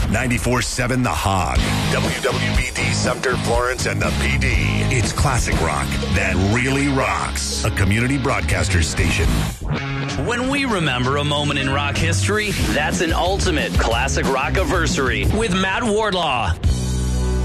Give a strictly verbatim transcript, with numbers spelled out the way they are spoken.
ninety-four seven The Hog. W W B D Sumter, Florence, and the P D. It's classic rock that really rocks. A community broadcaster station. When we remember a moment in rock history, that's an ultimate classic rock-iversary with Matt Wardlaw.